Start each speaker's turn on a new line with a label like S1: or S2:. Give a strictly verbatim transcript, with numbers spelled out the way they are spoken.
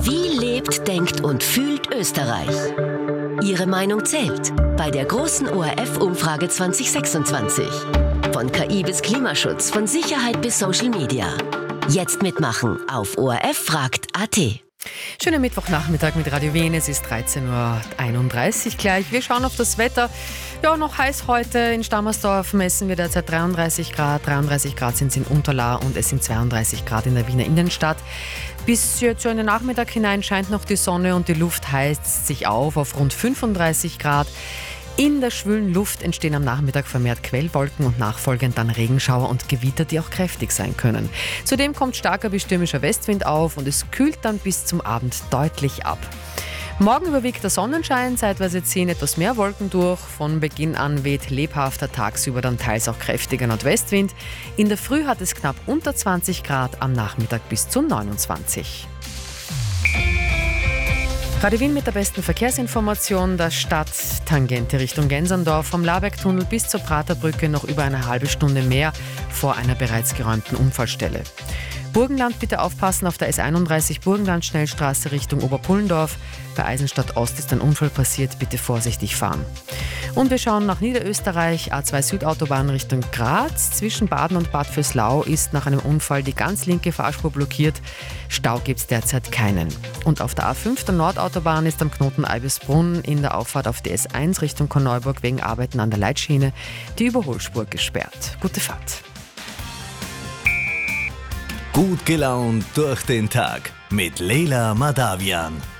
S1: Wie lebt, denkt und fühlt Österreich? Ihre Meinung zählt bei der großen O R F-Umfrage zwanzig sechsundzwanzig. Von K I bis Klimaschutz, von Sicherheit bis Social Media. Jetzt mitmachen auf O R F fragt punkt a t.
S2: Schönen Mittwochnachmittag mit Radio Wien. Es ist dreizehn Uhr einunddreißig gleich. Wir schauen auf das Wetter. Ja, noch heiß heute. In Stammersdorf messen wir derzeit dreiunddreißig Grad. dreiunddreißig Grad sind es in Unterlaa und es sind zweiunddreißig Grad in der Wiener Innenstadt. Bis jetzt in den Nachmittag hinein scheint noch die Sonne und die Luft heizt sich auf auf rund fünfunddreißig Grad. In der schwülen Luft entstehen am Nachmittag vermehrt Quellwolken und nachfolgend dann Regenschauer und Gewitter, die auch kräftig sein können. Zudem kommt starker bis stürmischer Westwind auf und es kühlt dann bis zum Abend deutlich ab. Morgen überwiegt der Sonnenschein, zeitweise ziehen etwas mehr Wolken durch. Von Beginn an weht lebhafter, tagsüber dann teils auch kräftiger Nordwestwind. In der Früh hat es knapp unter zwanzig Grad, am Nachmittag bis zu neunundzwanzig. Radio Wien mit der besten Verkehrsinformation der Stadt. Tangente Richtung Gensandorf, vom Labergtunnel bis zur Praterbrücke noch über eine halbe Stunde mehr vor einer bereits geräumten Unfallstelle. Burgenland, bitte aufpassen auf der S einunddreißig Burgenland-Schnellstraße Richtung Oberpullendorf. Bei Eisenstadt Ost ist ein Unfall passiert, bitte vorsichtig fahren. Und wir schauen nach Niederösterreich, A zwei Südautobahn Richtung Graz. Zwischen Baden und Bad Vöslau ist nach einem Unfall die ganz linke Fahrspur blockiert. Stau gibt es derzeit keinen. Und auf der A fünf der Nordautobahn ist am Knoten Eibisbrunn in der Auffahrt auf die S eins Richtung Korneuburg wegen Arbeiten an der Leitschiene die Überholspur gesperrt. Gute Fahrt.
S3: Gut gelaunt durch den Tag mit Leila Madavian.